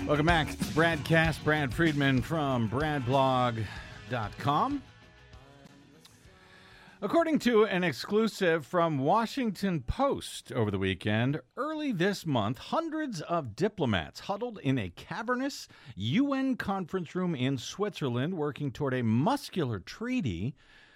Welcome back. It's Bradcast. Brad Friedman from BradBlog.com. According to an exclusive from Washington Post over the weekend, early this month, hundreds of diplomats huddled in a cavernous UN conference room in Switzerland working toward a muscular treaty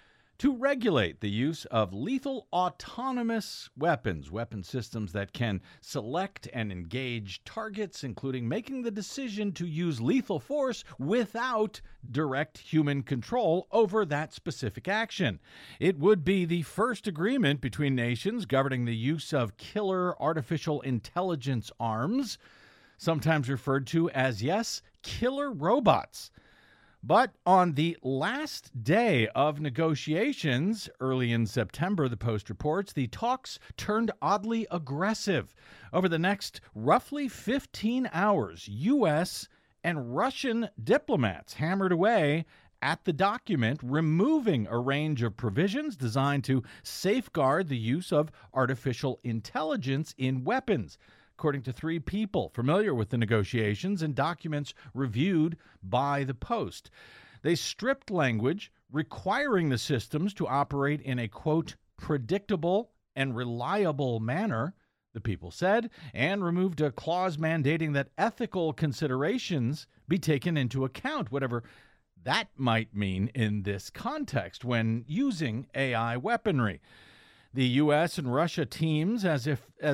to regulate the use of lethal autonomous weapons, weapon systems that can select and engage targets, including making the decision to use lethal force without direct human control over that specific action. It would be the first agreement between nations governing the use of killer artificial intelligence arms, sometimes referred to as, yes, killer robots. But on the last day of negotiations, early in September, the Post reports, the talks turned oddly aggressive. Over the next roughly 15 hours, U.S. and Russian diplomats hammered away at the document, removing a range of provisions designed to safeguard the use of artificial intelligence in weapons, according to three people familiar with the negotiations and documents reviewed by the Post. They stripped language requiring the systems to operate in a, quote, predictable and reliable manner, the people said, and removed a clause mandating that ethical considerations be taken into account, whatever that might mean in this context when using AI weaponry. The U.S. and Russia teams, as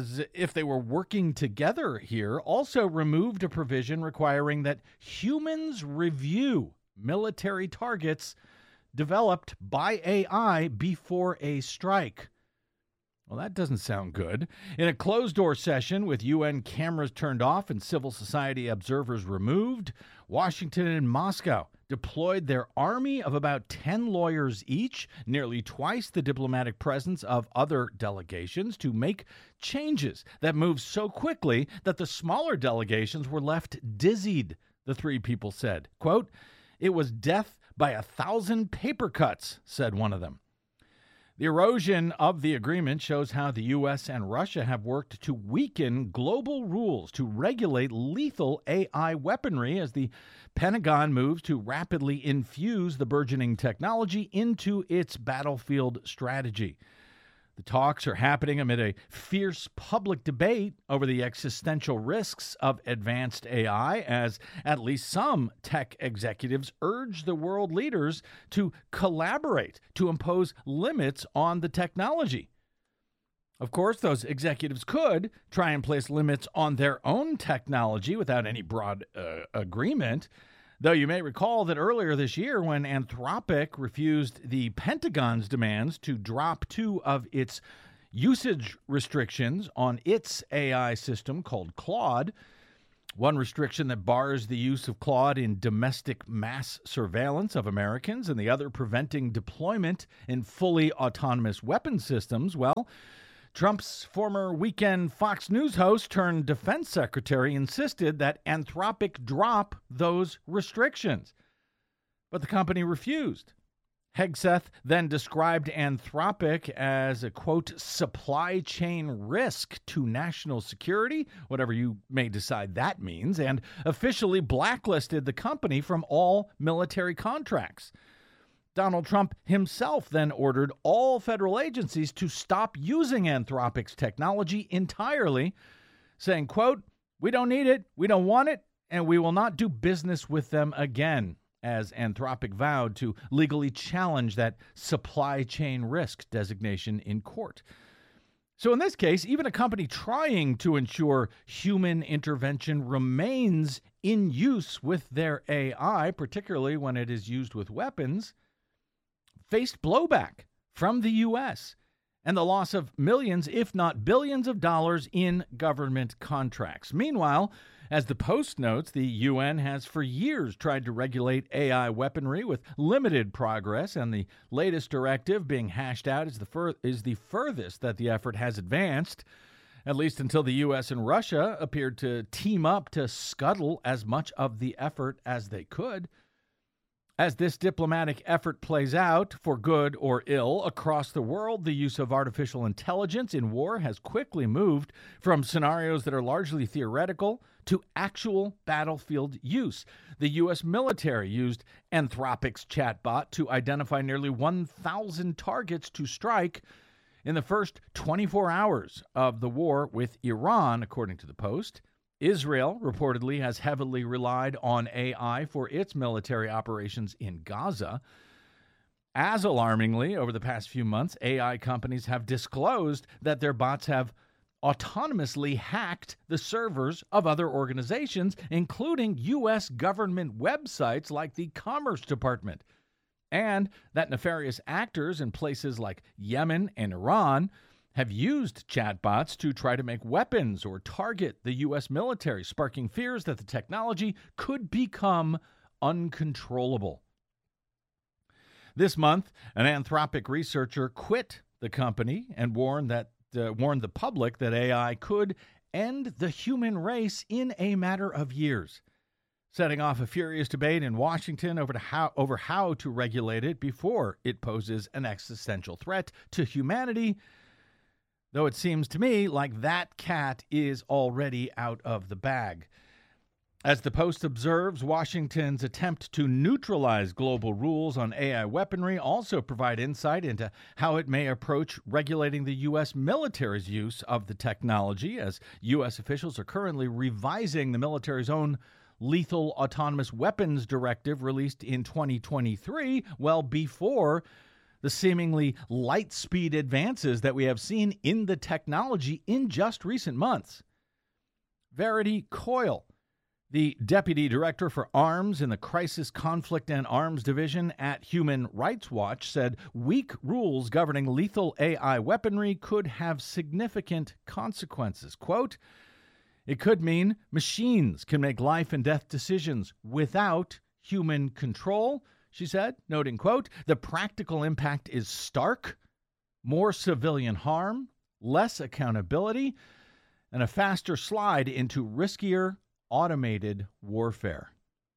if they were working together here, also removed a provision requiring that humans review military targets developed by AI before a strike. Well, that doesn't sound good. In a closed-door session with UN cameras turned off and civil society observers removed, Washington and Moscow deployed their army of about 10 lawyers each, nearly twice the diplomatic presence of other delegations, to make changes that moved so quickly that the smaller delegations were left dizzied, the three people said. Quote, "It was death by 1,000 paper cuts," said one of them. The erosion of the agreement shows how the U.S. and Russia have worked to weaken global rules to regulate lethal AI weaponry as the Pentagon moves to rapidly infuse the burgeoning technology into its battlefield strategy. The talks are happening amid a fierce public debate over the existential risks of advanced AI, as at least some tech executives urge the world leaders to collaborate to impose limits on the technology. Of course, those executives could try and place limits on their own technology without any broad agreement. Though you may recall that earlier this year, when Anthropic refused the Pentagon's demands to drop two of its usage restrictions on its AI system called Claude, one restriction that bars the use of Claude in domestic mass surveillance of Americans and the other preventing deployment in fully autonomous weapon systems, well, Trump's former weekend Fox News host turned defense secretary insisted that Anthropic drop those restrictions. But the company refused. Hegseth then described Anthropic as a, quote, supply chain risk to national security, whatever you may decide that means, and officially blacklisted the company from all military contracts. Donald Trump himself then ordered all federal agencies to stop using Anthropic's technology entirely, saying, quote, "We don't need it, we don't want it, and we will not do business with them again," as Anthropic vowed to legally challenge that supply chain risk designation in court. So in this case, even a company trying to ensure human intervention remains in use with their AI, particularly when it is used with weapons, faced blowback from the U.S. and the loss of millions, if not billions of dollars in government contracts. Meanwhile, as the Post notes, the UN has for years tried to regulate AI weaponry with limited progress, and the latest directive being hashed out is the furthest that the effort has advanced, at least until the U.S. and Russia appeared to team up to scuttle as much of the effort as they could. As this diplomatic effort plays out, for good or ill, across the world, the use of artificial intelligence in war has quickly moved from scenarios that are largely theoretical to actual battlefield use. The U.S. military used Anthropic's chatbot to identify nearly 1,000 targets to strike in the first 24 hours of the war with Iran, according to the Post. Israel reportedly has heavily relied on AI for its military operations in Gaza. As alarmingly, over the past few months, AI companies have disclosed that their bots have autonomously hacked the servers of other organizations, including U.S. government websites like the Commerce Department, and that nefarious actors in places like Yemen and Iran have used chatbots to try to make weapons or target the U.S. military, sparking fears that the technology could become uncontrollable. This month, an Anthropic researcher quit the company and warned the public that AI could end the human race in a matter of years, setting off a furious debate in Washington over how to regulate it before it poses an existential threat to humanity. Though it seems to me like that cat is already out of the bag. As the Post observes, Washington's attempt to neutralize global rules on AI weaponry also provide insight into how it may approach regulating the U.S. military's use of the technology, as U.S. officials are currently revising the military's own Lethal Autonomous Weapons Directive released in 2023, well before the seemingly light speed advances that we have seen in the technology in just recent months. Verity Coyle, the Deputy Director for Arms in the Crisis, Conflict, and Arms Division at Human Rights Watch, said weak rules governing lethal AI weaponry could have significant consequences. Quote, "It could mean machines can make life and death decisions without human control," she said, noting, quote, "The practical impact is stark, more civilian harm, less accountability, and a faster slide into riskier automated warfare."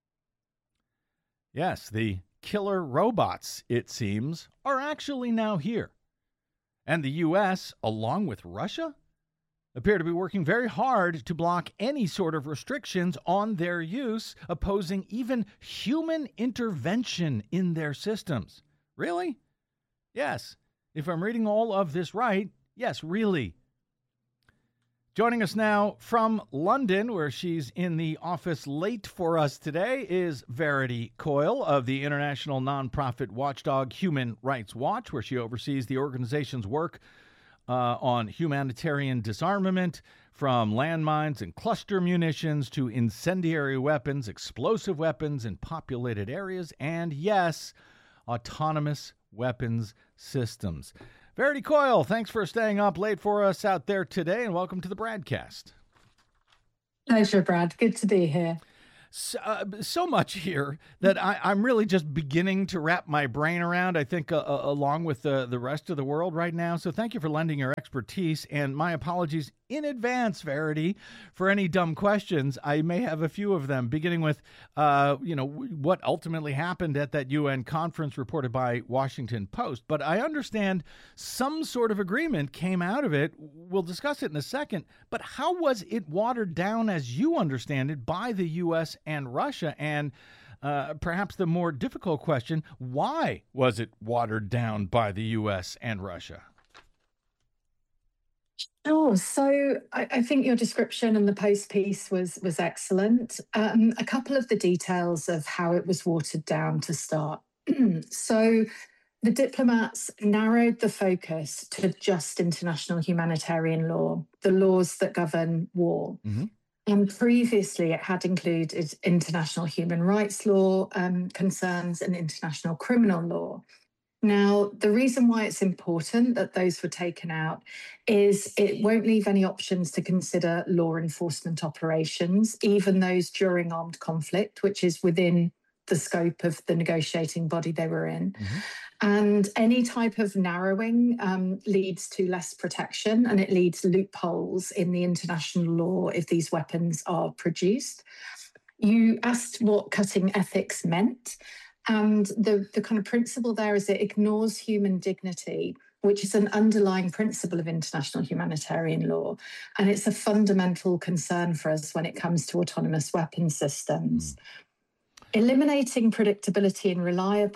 Yes, the killer robots, it seems, are actually now here. And the U.S., along with Russia, appear to be working very hard to block any sort of restrictions on their use, opposing even human intervention in their systems. Really? Yes. If I'm reading all of this right, yes, really. Joining us now from London, where she's in the office late for us today, is Verity Coyle of the international nonprofit watchdog Human Rights Watch, where she oversees the organization's work on humanitarian disarmament, from landmines and cluster munitions to incendiary weapons, explosive weapons in populated areas, and yes, autonomous weapons systems. Verity Coyle, thanks for staying up late for us out there today, and welcome to the BradCast. Pleasure, Brad. Good to be here. So much here that I'm really just beginning to wrap my brain around, I think, along with the rest of the world right now. So thank you for lending your expertise, and my apologies in advance, Verity, for any dumb questions. I may have a few of them, beginning with, what ultimately happened at that UN conference reported by Washington Post. But I understand some sort of agreement came out of it. We'll discuss it in a second. But how was it watered down, as you understand it, by the U.S. and Russia? And perhaps the more difficult question, why was it watered down by the U.S. and Russia? Oh, so I think your description and the Post piece was excellent. A couple of the details of how it was watered down to start. So the diplomats narrowed the focus to just international humanitarian law, the laws that govern war. Mm-hmm. And previously, it had included international human rights law concerns and international criminal law. Now, the reason why it's important that those were taken out is it won't leave any options to consider law enforcement operations, even those during armed conflict, which is within the scope of the negotiating body they were in. Mm-hmm. And any type of narrowing leads to less protection, and it leads loopholes in the international law if these weapons are produced. You asked what cutting ethics meant. And the kind of principle there is it ignores human dignity, which is an underlying principle of international humanitarian law. And it's a fundamental concern for us when it comes to autonomous weapon systems. Eliminating predictability and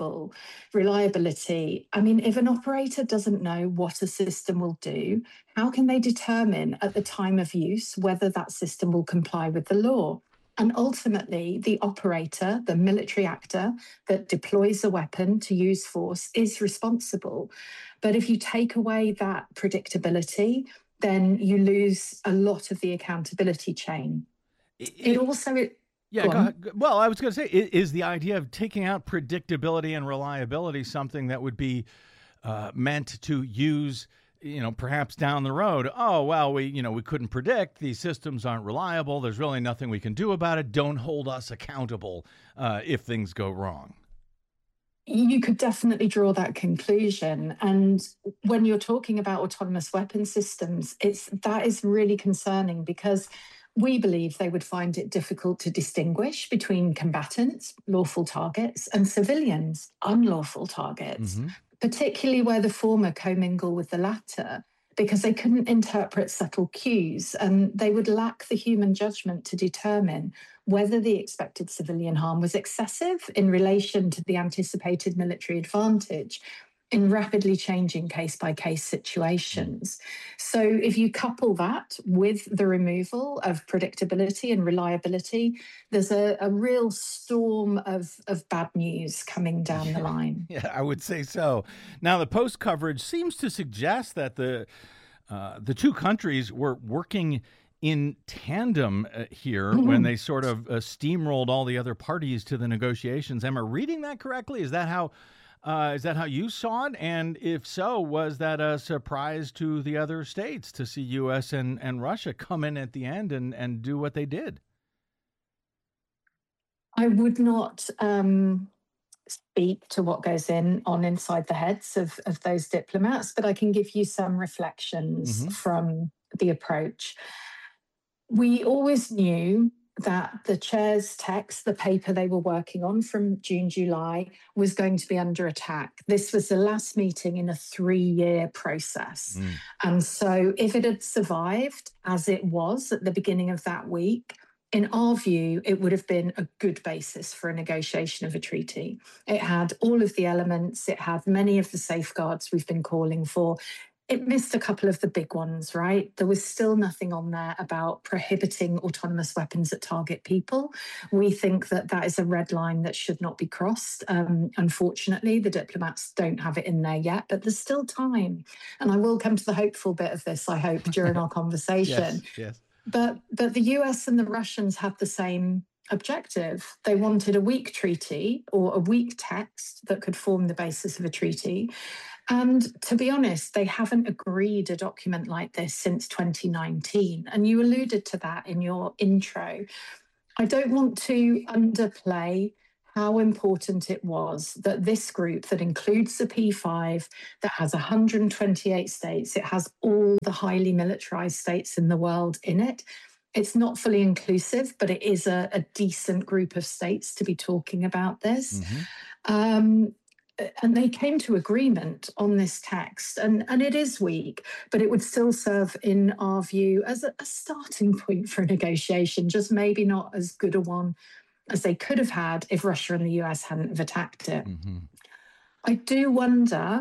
reliability. I mean, if an operator doesn't know what a system will do, how can they determine at the time of use whether that system will comply with the law? And ultimately, the operator, the military actor that deploys a weapon to use force, is responsible. But if you take away that predictability, then you lose a lot of the accountability chain. It also... Yeah, go ahead. Well, I was going to say, is the idea of taking out predictability and reliability something that would be meant to use, perhaps down the road? Oh, well, we couldn't predict. These systems aren't reliable. There's really nothing we can do about it. Don't hold us accountable if things go wrong. You could definitely draw that conclusion. And when you're talking about autonomous weapon systems, that is really concerning, because we believe they would find it difficult to distinguish between combatants, lawful targets, and civilians, unlawful targets, particularly where the former commingle with the latter, because they couldn't interpret subtle cues, and they would lack the human judgment to determine whether the expected civilian harm was excessive in relation to the anticipated military advantage in rapidly changing case-by-case situations. So if you couple that with the removal of predictability and reliability, there's a real storm of bad news coming down the line. Yeah, I would say so. Now, the Post coverage seems to suggest that the two countries were working in tandem here when they sort of steamrolled all the other parties to the negotiations. Am I reading that correctly? Is that how you saw it? And if so, was that a surprise to the other states to see U.S. and Russia come in at the end and do what they did? I would not speak to what goes on inside the heads of those diplomats, but I can give you some reflections from the approach. We always knew that the chair's text, the paper they were working on from June, July, was going to be under attack. This was the last meeting in a 3-year process. And so if it had survived as it was at the beginning of that week, in our view, it would have been a good basis for a negotiation of a treaty. It had all of the elements. It had many of the safeguards we've been calling for. It missed a couple of the big ones, right? There was still nothing on there about prohibiting autonomous weapons that target people. We think that is a red line that should not be crossed. Unfortunately, the diplomats don't have it in there yet, but there's still time. And I will come to the hopeful bit of this, I hope, during our conversation. Yes. But the US and the Russians had the same objective. They wanted a weak treaty or a weak text that could form the basis of a treaty. And to be honest, they haven't agreed a document like this since 2019. And you alluded to that in your intro. I don't want to underplay how important it was that this group that includes the P5, that has 128 states, it has all the highly militarized states in the world in it. It's not fully inclusive, but it is a decent group of states to be talking about this. And they came to agreement on this text, and it is weak, but it would still serve, in our view, as a starting point for a negotiation, just maybe not as good a one as they could have had if Russia and the US hadn't have attacked it. I do wonder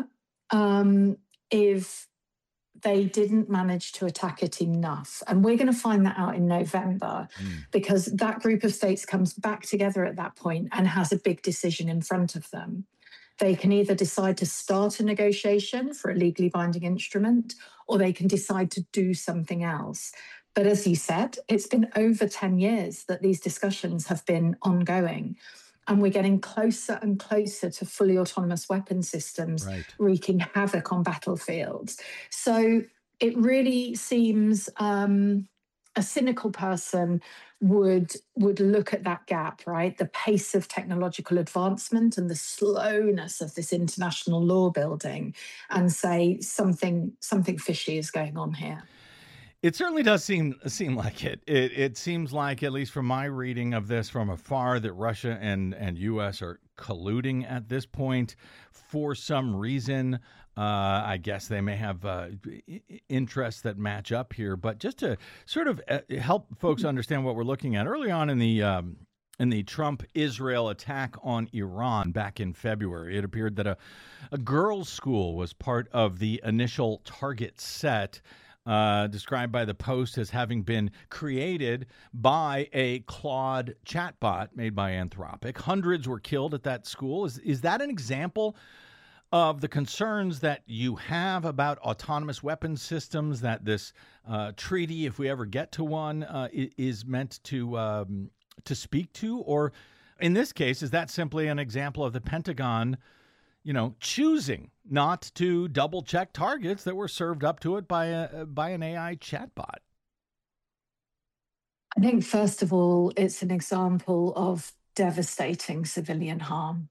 if they didn't manage to attack it enough. And we're going to find that out in November, because that group of states comes back together at that point and has a big decision in front of them. They can either decide to start a negotiation for a legally binding instrument, or they can decide to do something else. But as you said, it's been over 10 years that these discussions have been ongoing. And we're getting closer and closer to fully autonomous weapon systems wreaking havoc on battlefields. So it really seems a cynical person would look at that gap, right? The pace of technological advancement and the slowness of this international law building, and say something fishy is going on here. It certainly does seem like it. It seems like, at least from my reading of this from afar, that Russia and U.S. are colluding at this point for some reason. I guess they may have interests that match up here. But just to sort of help folks understand what we're looking at, early on in the Trump-Israel attack on Iran back in February, it appeared that a girls' school was part of the initial target set, described by the Post as having been created by a Claude chatbot made by Anthropic. Hundreds were killed at that school. Is that an example of the concerns that you have about autonomous weapons systems that this treaty, if we ever get to one, is meant to speak to? Or in this case, is that simply an example of the Pentagon, choosing not to double check targets that were served up to it by an AI chatbot? I think, first of all, it's an example of devastating civilian harm.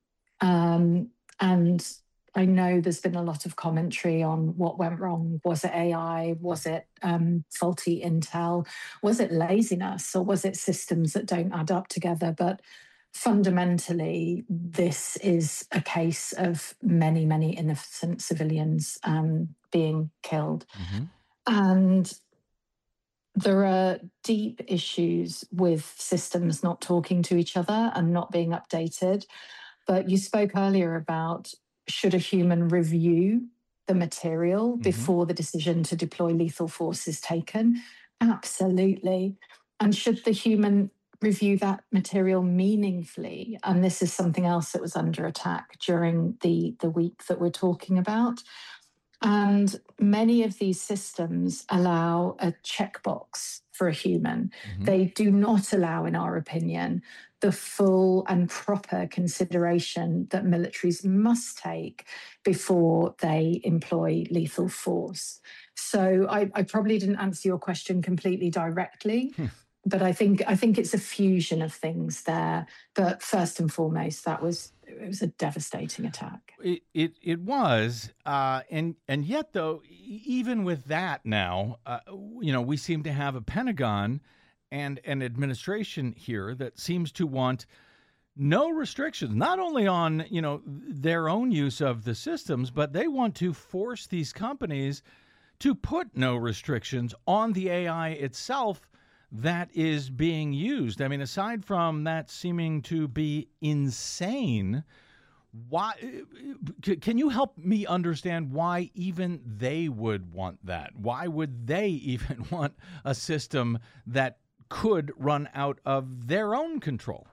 And I know there's been a lot of commentary on what went wrong. Was it AI? Was it faulty intel? Was it laziness? Or was it systems that don't add up together? But fundamentally, this is a case of many, many innocent civilians being killed. Mm-hmm. And there are deep issues with systems not talking to each other and not being updated. But you spoke earlier about, should a human review the material before the decision to deploy lethal force is taken? Absolutely. And should the human review that material meaningfully? And this is something else that was under attack during the week that we're talking about. And many of these systems allow a checkbox for a human. They do not allow, in our opinion, the full and proper consideration that militaries must take before they employ lethal force. So I probably didn't answer your question completely directly, but I think it's a fusion of things there. But first and foremost, it was a devastating attack. It was, and yet though, even with that now, we seem to have a Pentagon and an administration here that seems to want no restrictions, not only on, their own use of the systems, but they want to force these companies to put no restrictions on the AI itself that is being used. I mean, aside from that seeming to be insane, why can you help me understand why even they would want that? Why would they even want a system that could run out of their own control?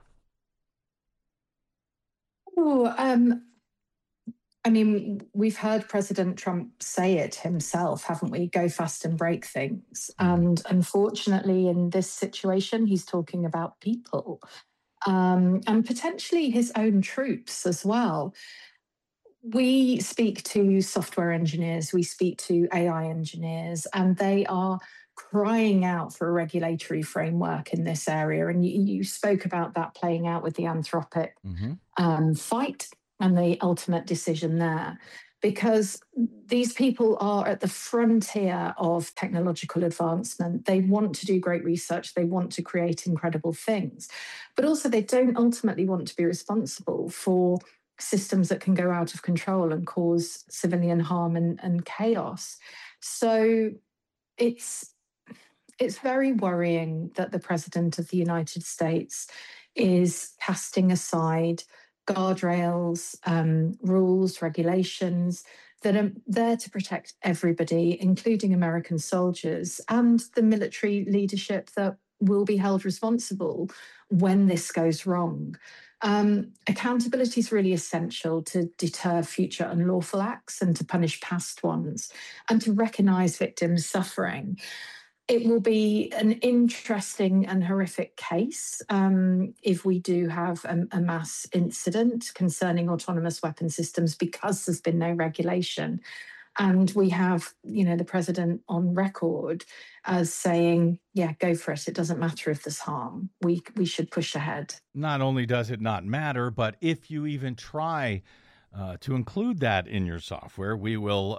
I mean, we've heard President Trump say it himself, haven't we? Go fast and break things. And unfortunately, in this situation, he's talking about people and potentially his own troops as well. We speak to software engineers, we speak to AI engineers, and they are crying out for a regulatory framework in this area. And you spoke about that playing out with the Anthropic fight and the ultimate decision there, because these people are at the frontier of technological advancement. They want to do great research. They want to create incredible things, but also they don't ultimately want to be responsible for systems that can go out of control and cause civilian harm and chaos. So it's very worrying that the President of the United States is casting aside guardrails, rules, regulations that are there to protect everybody, including American soldiers and the military leadership that will be held responsible when this goes wrong. Accountability is really essential to deter future unlawful acts and to punish past ones and to recognise victims' suffering. It will be an interesting and horrific case if we do have a mass incident concerning autonomous weapon systems because there's been no regulation. And we have, the president on record as saying, yeah, go for it. It doesn't matter if there's harm. We should push ahead. Not only does it not matter, but if you even try to include that in your software, we will,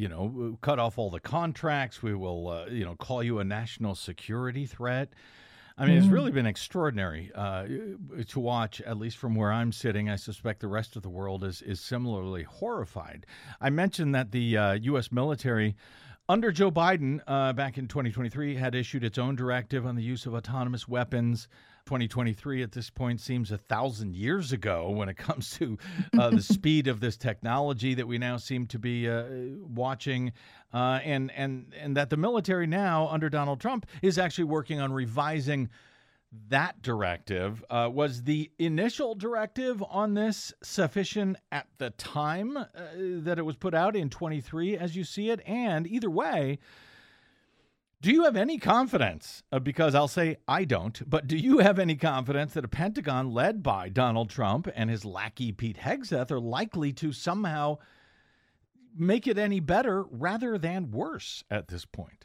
cut off all the contracts. We will, call you a national security threat. I mean, it's really been extraordinary to watch, at least from where I'm sitting. I suspect the rest of the world is similarly horrified. I mentioned that the U.S. military, under Joe Biden, back in 2023, had issued its own directive on the use of autonomous weapons. 2023 at this point seems 1,000 years ago when it comes to the speed of this technology that we now seem to be watching, and that the military now under Donald Trump is actually working on revising that directive. Was the initial directive on this sufficient at the time that it was put out in 23 as you see it? And either way, do you have any confidence, because I'll say I don't, but do you have any confidence that a Pentagon led by Donald Trump and his lackey Pete Hegseth are likely to somehow make it any better rather than worse at this point?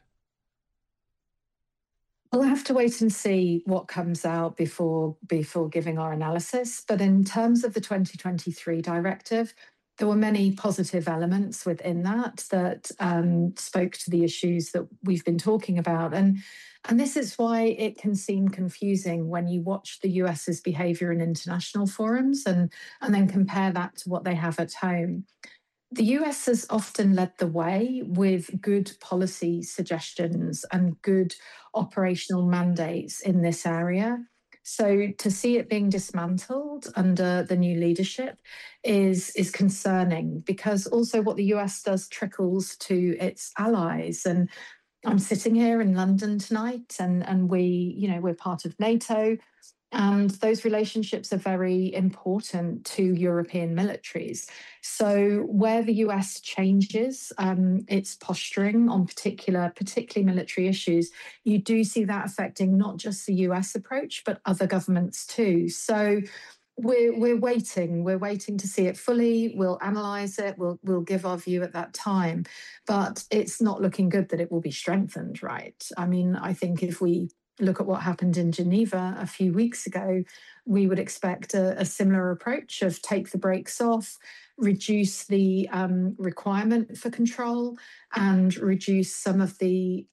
We'll have to wait and see what comes out before giving our analysis. But in terms of the 2023 directive, there were many positive elements within that spoke to the issues that we've been talking about. And this is why it can seem confusing when you watch the US's behavior in international forums and then compare that to what they have at home. The US has often led the way with good policy suggestions and good operational mandates in this area. So to see it being dismantled under the new leadership is concerning, because also what the US does trickles to its allies. And I'm sitting here in London tonight, and we're part of NATO. And those relationships are very important to European militaries. So where the US changes its posturing on particularly military issues, you do see that affecting not just the US approach, but other governments too. So we're waiting. We're waiting to see it fully. We'll analyze it. We'll give our view at that time. But it's not looking good that it will be strengthened, right? I mean, I think if we look at what happened in Geneva a few weeks ago, we would expect a similar approach of take the brakes off, reduce the requirement for control, and reduce some of the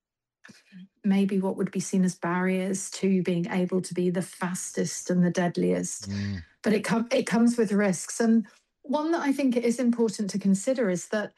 maybe what would be seen as barriers to being able to be the fastest and the deadliest. But it comes with risks. And one that I think it is important to consider is that,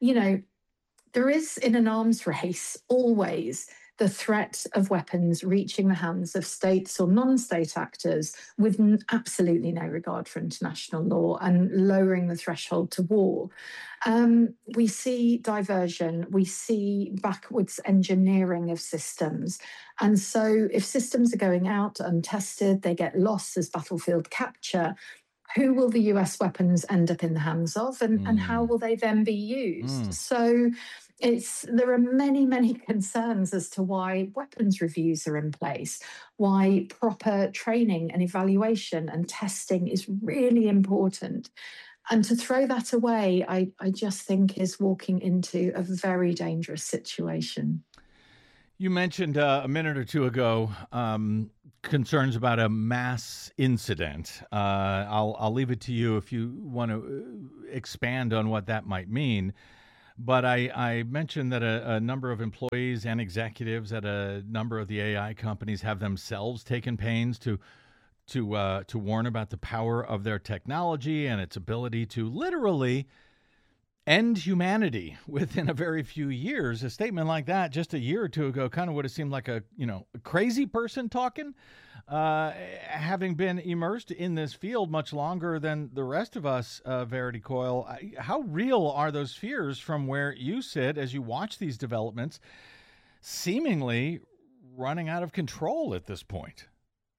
there is in an arms race always the threat of weapons reaching the hands of states or non-state actors with absolutely no regard for international law and lowering the threshold to war. We see diversion, we see backwards engineering of systems. And so if systems are going out untested, they get lost as battlefield capture. Who will the US weapons end up in the hands of, and how will they then be used? So there are many, many concerns as to why weapons reviews are in place, why proper training and evaluation and testing is really important. And to throw that away, I just think is walking into a very dangerous situation. You mentioned a minute or two ago concerns about a mass incident. I'll leave it to you if you want to expand on what that might mean. But I mentioned that a number of employees and executives at a number of the AI companies have themselves taken pains to warn about the power of their technology and its ability to literally end humanity within a very few years. A statement like that just a year or two ago kind of would have seemed like a crazy person talking. Having been immersed in this field much longer than the rest of us, Verity Coyle, how real are those fears from where you sit as you watch these developments seemingly running out of control at this point?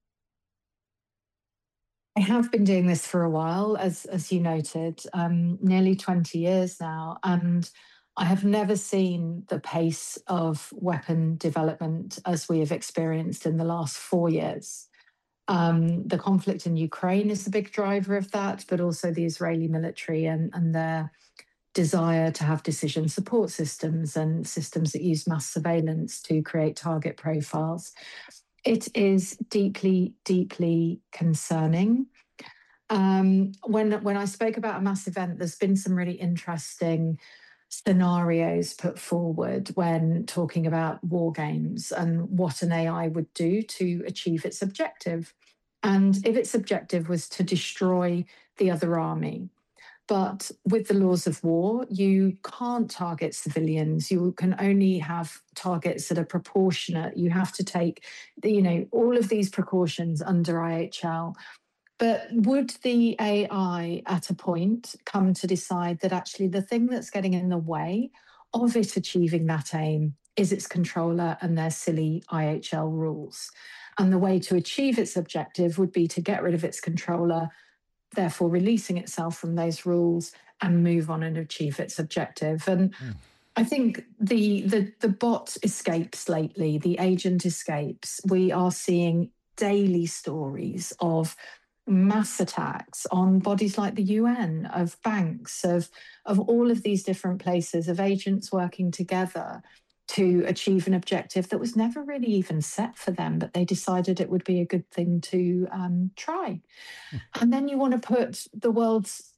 I have been doing this for a while, as you noted, nearly 20 years now, and I have never seen the pace of weapon development as we have experienced in the last 4 years. The conflict in Ukraine is a big driver of that, but also the Israeli military and their desire to have decision support systems and systems that use mass surveillance to create target profiles. It is deeply, deeply concerning. When I spoke about a mass event, there's been some really interesting scenarios put forward when talking about war games and what an AI would do to achieve its objective. And if its objective was to destroy the other army, but with the laws of war, you can't target civilians. You can only have targets that are proportionate. You have to take, all of these precautions under IHL. But would the AI at a point come to decide that actually the thing that's getting in the way of it achieving that aim is its controller and their silly IHL rules? And the way to achieve its objective would be to get rid of its controller, therefore releasing itself from those rules and move on and achieve its objective. And I think the bot escapes lately, the agent escapes. We are seeing daily stories of mass attacks on bodies like the UN, of banks, of all of these different places, of agents working together to achieve an objective that was never really even set for them, but they decided it would be a good thing to try. And then you want to put the world's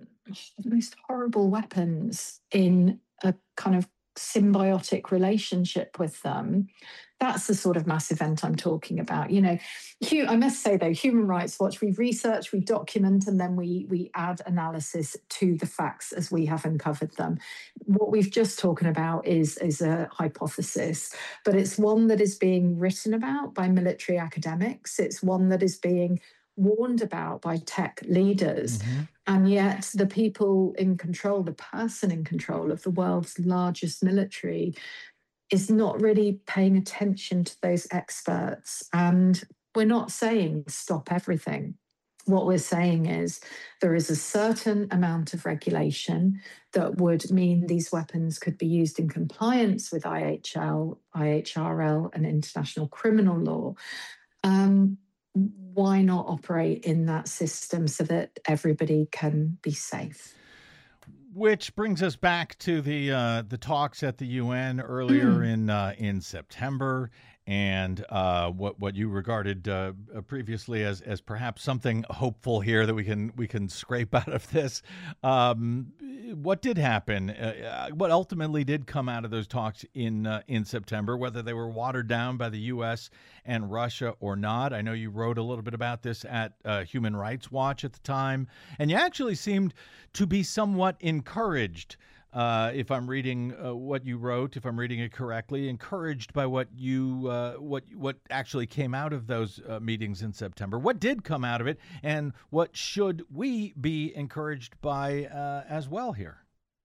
most horrible weapons in a kind of symbiotic relationship with them. That's the sort of mass event I'm talking about. I must say, though, Human Rights Watch, we research, we document, and then we add analysis to the facts as we have uncovered them. What we've just talked about is a hypothesis, but it's one that is being written about by military academics. It's one that is being warned about by tech leaders. Mm-hmm. And yet the people in control, the person in control of the world's largest military, is not really paying attention to those experts. And we're not saying stop everything. What we're saying is there is a certain amount of regulation that would mean these weapons could be used in compliance with IHL, IHRL, and international criminal law. Why not operate in that system so that everybody can be safe? Which brings us back to the talks at the UN earlier in September, and what you regarded previously as perhaps something hopeful here that we can scrape out of this. What did happen? What ultimately did come out of those talks in September, whether they were watered down by the U.S. and Russia or not? I know you wrote a little bit about this at Human Rights Watch at the time, and you actually seemed to be somewhat encouraged. If I'm reading what you wrote, if I'm reading it correctly, encouraged by what actually came out of those meetings in September. What did come out of it, and what should we be encouraged by as well here?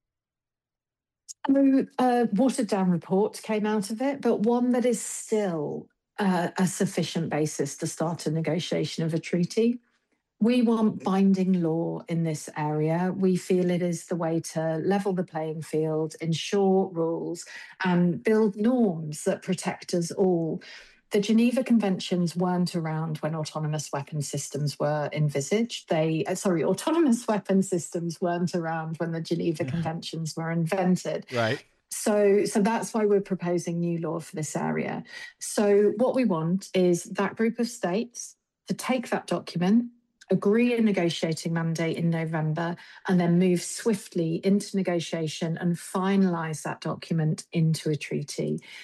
A watered down report came out of it, but one that is still a sufficient basis to start a negotiation of a treaty. We want binding law in this area. We feel it is the way to level the playing field, ensure rules, and build norms that protect us all. The Geneva Conventions weren't around when autonomous weapon systems were envisaged. Autonomous weapon systems weren't around when the Geneva Conventions were invented. Right. So that's why we're proposing new law for this area. So what we want is that group of states to take that document, agree a negotiating mandate in November, and then move swiftly into negotiation and finalise that document into a treaty.